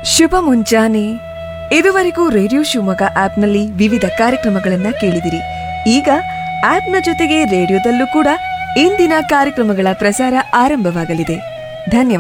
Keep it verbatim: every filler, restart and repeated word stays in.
ಶುಭ ಮುಂಜಾನೆ. ಇದುವರೆಗೂ ರೇಡಿಯೋ ಶಿವಮೊಗ್ಗ ಆಪ್ನಲ್ಲಿ ವಿವಿಧ ಕಾರ್ಯಕ್ರಮಗಳನ್ನ ಕೇಳಿದಿರಿ. ಈಗ ಆಪ್ನ ಜೊತೆಗೆ ರೇಡಿಯೋದಲ್ಲೂ ಕೂಡ ಇಂದಿನ ಕಾರ್ಯಕ್ರಮಗಳ ಪ್ರಸಾರ ಆರಂಭವಾಗಲಿದೆ. ಧನ್ಯವಾದ.